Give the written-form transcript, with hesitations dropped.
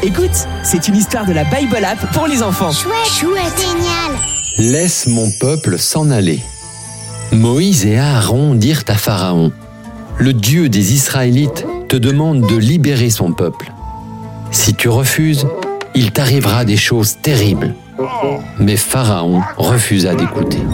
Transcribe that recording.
Écoute, c'est une histoire de la Bible App pour les enfants. Chouette, génial. Laisse mon peuple s'en aller. Moïse et Aaron dirent à Pharaon, « Le Dieu des Israélites te demande de libérer son peuple. Si tu refuses, il t'arrivera des choses terribles. » Mais Pharaon refusa d'écouter.